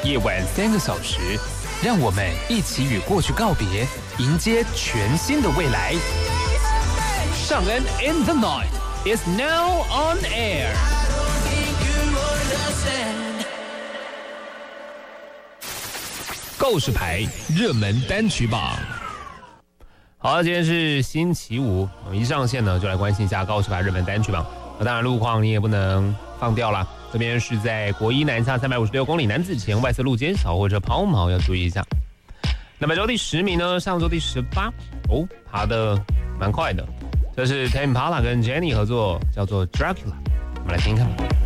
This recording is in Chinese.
夜晚3个小时，让我们一起与过去告别，迎接全新的未来。尚恩 in the night is now on air。告示牌热门单曲榜。好，今天是星期五，我们一上线呢就来关心一下告示牌热门单曲榜。当然路况你也不能放掉啦，这边是在国一南下356公里南子前外侧路肩小货车抛锚，要注意一下。那本周第10名呢，上周第18，爬得蛮快的。这是 Tame Impala 跟 Jenny 合作，叫做 Dracula， 我们来听看吧。